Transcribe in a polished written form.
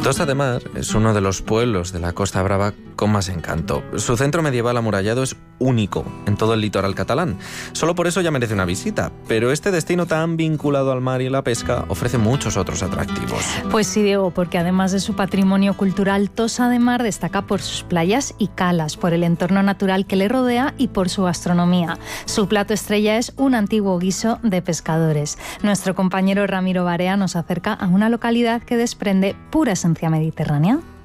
Tossa de Mar es uno de los pueblos de la Costa Brava con más encanto. Su centro medieval amurallado es único en todo el litoral catalán. Solo por eso ya merece una visita, pero este destino tan vinculado al mar y la pesca ofrece muchos otros atractivos. Pues sí, Diego, porque además de su patrimonio cultural, Tossa de Mar destaca por sus playas y calas, por el entorno natural que le rodea y por su gastronomía. Su plato estrella es un antiguo guiso de pescadores. Nuestro compañero Ramiro Barea nos acerca a una localidad que desprende pura esencia mediterránea.